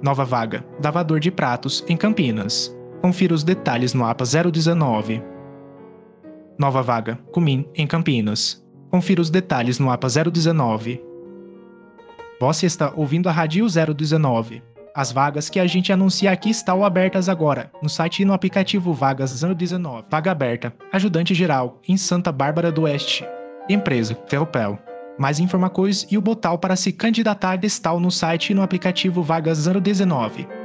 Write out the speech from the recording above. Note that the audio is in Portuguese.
Nova vaga, lavador de pratos, em Campinas. Confira os detalhes no APA 019. Nova vaga, Cumim, em Campinas. Confira os detalhes no APA 019. Você está ouvindo a Rádio 019. As vagas que a gente anuncia aqui estão abertas agora, no site e no aplicativo Vagas 019. Vaga aberta, ajudante geral, em Santa Bárbara do Oeste. Empresa, Ferropel. Mais informações e o botão para se candidatar está no site e no aplicativo Vagas 019.